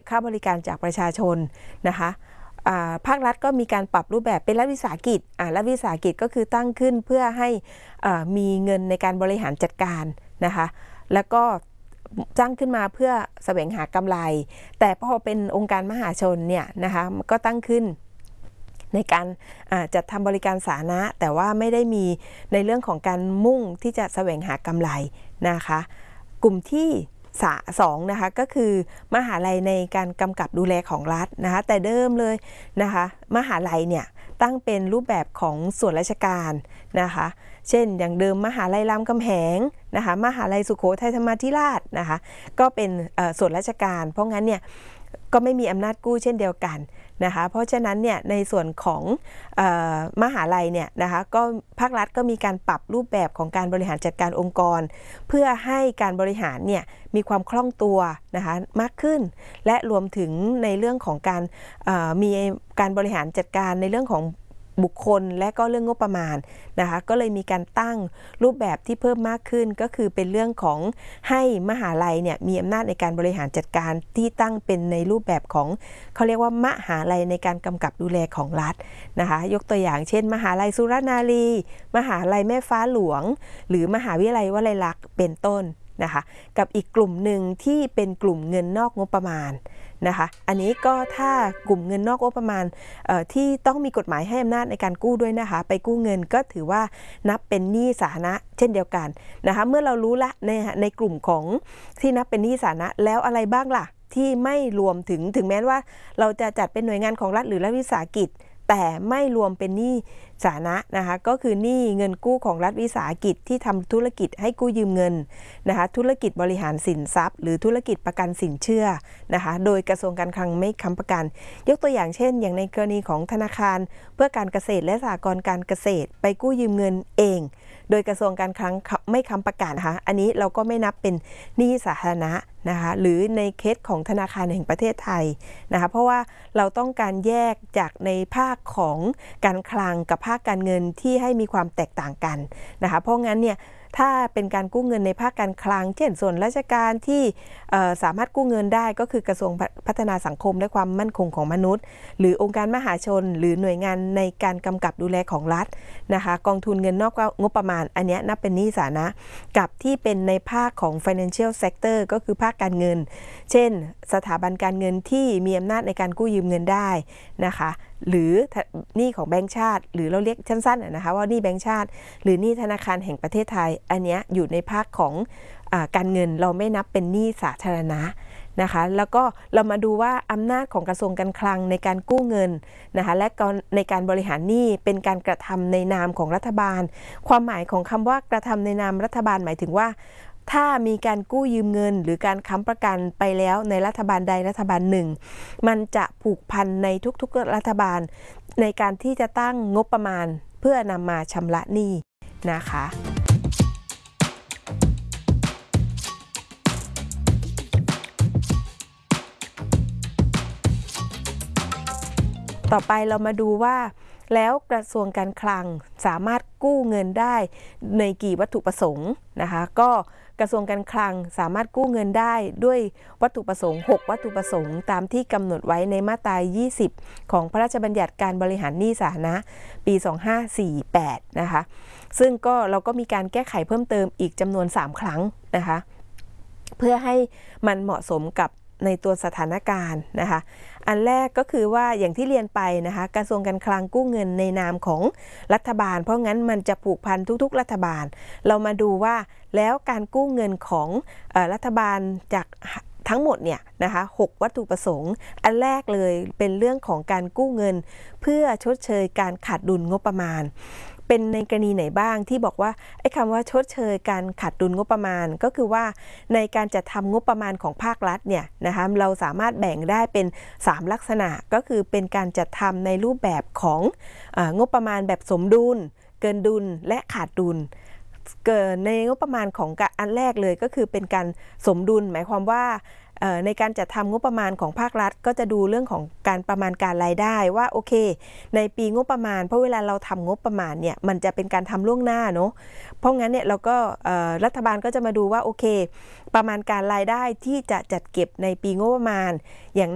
ค่าบริการจากประชาชนนะคะภาครัฐก็มีการปรับรูปแบบเป็นรัฐวิสาหกิจรัฐวิสาหกิจก็คือตั้งขึ้นเพื่อให้มีเงินในการบริหารจัดการนะคะแล้วก็จ้างขึ้นมาเพื่อแสวงหากำไรแต่พอเป็นองค์การมหาชนเนี่ยนะคะก็ตั้งขึ้นในการจัดทำบริการสาธารณะแต่ว่าไม่ได้มีในเรื่องของการมุ่งที่จะแสวงหากำไรนะคะกลุ่มที่2นะคะก็คือมหาลัยในการกำกับดูแลของรัฐนะคะแต่เดิมเลยนะคะมหาลัยเนี่ยตั้งเป็นรูปแบบของส่วนราชการนะคะเช่นอย่างเดิมมหาลัยรามคำแหงนะคะมหาลัยสุโขทัยธรรมาธิราชนะคะก็เป็นส่วนราชการเพราะงั้นเนี่ยก็ไม่มีอำนาจกู้เช่นเดียวกันนะคะเพราะฉะนั้นเนี่ยในส่วนของมหาลัยเนี่ยนะคะก็ภาครัฐก็มีการปรับรูปแบบของการบริหารจัดการองค์กรเพื่อให้การบริหารเนี่ยมีความคล่องตัวนะคะมากขึ้นและรวมถึงในเรื่องของการมีการบริหารจัดการในเรื่องของบุคคลและก็เรื่องงบประมาณนะคะก็เลยมีการตั้งรูปแบบที่เพิ่มมากขึ้นก็คือเป็นเรื่องของให้มหาลัยเนี่ยมีอำนาจในการบริหารจัดการที่ตั้งเป็นในรูปแบบของเขาเรียกว่ามหาลัยในการกำกับดูแลของรัฐนะคะยกตัวอย่างเช่นมหาลัยสุรนารีมหาลัยแม่ฟ้าหลวงหรือมหาวิทยาลัยวลัยลักษณ์เป็นต้นนะคะกับอีกกลุ่มหนึ่งที่เป็นกลุ่มเงินนอกงบประมาณนะคะอันนี้ก็ถ้ากลุ่มเงินนอกงบประมาณที่ต้องมีกฎหมายให้อำนาจในการกู้ด้วยนะคะไปกู้เงินก็ถือว่านับเป็นหนี้สาธารณะเช่นเดียวกันนะคะเมื่อเรารู้ละในกลุ่มของที่นับเป็นหนี้สาธารณะแล้วอะไรบ้างล่ะที่ไม่รวมถึงแม้ว่าเราจะจัดเป็นหน่วยงานของรัฐหรือรัฐวิสาหกิจแต่ไม่รวมเป็นหนี้สาธารณะนะคะก็คือหนี้เงินกู้ของรัฐวิสาหกิจที่ทำธุรกิจให้กู้ยืมเงินนะคะธุรกิจบริหารสินทรัพย์หรือธุรกิจประกันสินเชื่อนะคะโดยกระทรวงการคลังไม่ค้ำประกันยกตัวอย่างเช่นอย่างในกรณีของธนาคารเพื่อการเกษตรและสหกรณ์การเกษตรไปกู้ยืมเงินเองโดยกระทรวงการคลังไม่ค้ำประกันนะคะอันนี้เราก็ไม่นับเป็นหนี้สาธารณะนะคะหรือในเคสของธนาคารแห่งประเทศไทยนะคะเพราะว่าเราต้องการแยกจากในภาคของการคลังกับภาคการเงินที่ให้มีความแตกต่างกันนะคะเพราะงั้นเนี่ยถ้าเป็นการกู้เงินในภาคการคลังเช่นส่วนราชการที่สามารถกู้เงินได้ก็คือกระทรวงพัฒนาสังคมและความมั่นคงของมนุษย์หรือองค์การมหาชนหรือหน่วยงานในการกำกับดูแลของรัฐนะคะกองทุนเงินนอกงบประมาณอันนี้นับเป็นหนี้สาธารณะกับที่เป็นในภาคของ financial sector ก็คือภาคการเงินเช่นสถาบันการเงินที่มีอำนาจในการกู้ยืมเงินได้นะคะหรือหนี้ของแบงก์ชาติหรือเราเรียกสั้นๆนะคะว่าหนี้แบงก์ชาติหรือหนี้ธนาคารแห่งประเทศไทยอันนี้อยู่ในภาคของการเงินเราไม่นับเป็นหนี้สาธารณะนะคะแล้วก็เรามาดูว่าอำนาจของกระทรวงการคลังในการกู้เงินนะคะและในการบริหารหนี้เป็นการกระทำในนามของรัฐบาลความหมายของคำว่ากระทำในนามรัฐบาลหมายถึงว่าถ้ามีการกู้ยืมเงินหรือการค้ำประกันไปแล้วในรัฐบาลใดรัฐบาลหนึ่งมันจะผูกพันในทุกๆรัฐบาลในการที่จะตั้งงบประมาณเพื่อนำมาชำระหนี้นะคะต่อไปเรามาดูว่าแล้วกระทรวงการคลังสามารถกู้เงินได้ในกี่วัตถุประสงค์นะคะก็กระทรวงการคลังสามารถกู้เงินได้ด้วยวัตถุประสงค์6วัตถุประสงค์ตามที่กำหนดไว้ในมาตรา20ของพระราชบัญญัติการบริหารหนี้สาธารณะปี2548นะคะซึ่งก็เราก็มีการแก้ไขเพิ่มเติมอีกจำนวน3ครั้งนะคะเพื่อให้มันเหมาะสมกับในตัวสถานการณ์นะคะอันแรกก็คือว่าอย่างที่เรียนไปนะคะกระทรวงการคลังกู้เงินในนามของรัฐบาลเพราะงั้นมันจะผูกพันทุกๆรัฐบาลเรามาดูว่าแล้วการกู้เงินของรัฐบาลจากทั้งหมดเนี่ยนะคะ6วัตถุประสงค์อันแรกเลยเป็นเรื่องของการกู้เงินเพื่อชดเชยการขาดดุลงบประมาณเป็นในกรณีไหนบ้างที่บอกว่าไอ้คำว่าชดเชยการขาดดุลงบประมาณก็คือว่าในการจัดทำงบประมาณของภาครัฐเนี่ยนะคะเราสามารถแบ่งได้เป็น3ลักษณะก็คือเป็นการจัดทำในรูปแบบของงบประมาณแบบสมดุลเกินดุลและขาดดุลเกิดในงบประมาณของอันแรกเลยก็คือเป็นการสมดุลหมายความว่าในการจัดทำงบประมาณของภาครัฐก็จะดูเรื่องของการประมาณการรายได้ว่าโอเคในปีงบประมาณเพราะเวลาเราทำงบประมาณเนี่ยมันจะเป็นการทำล่วงหน้าเนาะเพราะงั้นเนี่ยเราก็รัฐบาลก็จะมาดูว่าโอเคประมาณการรายได้ที่จะจัดเก็บในปีงบประมาณอย่าง